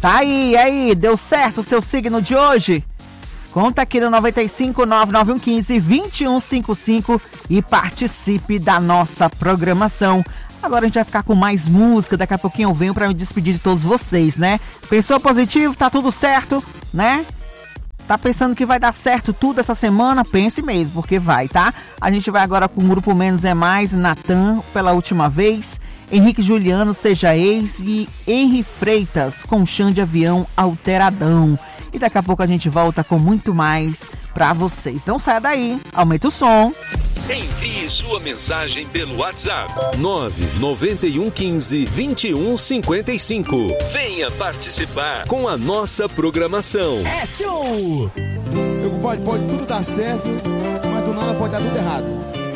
Tá aí, deu certo o seu signo de hoje? Conta aqui no 95 9915 2155 e participe da nossa programação. Agora a gente vai ficar com mais música, daqui a pouquinho eu venho para me despedir de todos vocês, né? Pensou positivo, tá tudo certo, né? Tá pensando que vai dar certo tudo essa semana? Pense mesmo, porque vai, tá? A gente vai agora com o Grupo Menos é Mais, Natan, pela última vez, Henrique Juliano, Seja Ex e Henri Freitas, com chão de avião alteradão. E daqui a pouco a gente volta com muito mais pra vocês. Não saia daí, aumenta o som. Envie sua mensagem pelo WhatsApp 99115 2155. Venha participar com a nossa programação. É show! Pode tudo dar certo, mas do nada pode dar tudo errado.